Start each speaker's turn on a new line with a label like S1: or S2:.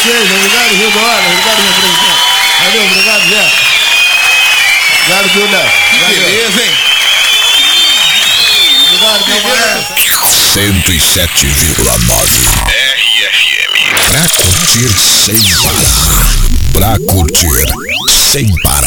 S1: vocês. Obrigado, Rio Dólar. Obrigado, minha presidente. Valeu, obrigado, Zé. Obrigado, Duda.
S2: Beleza, hein?
S1: Obrigado, meu maestro.
S3: 107,9 RFM. Pra curtir sem parar. Pra curtir sem parar.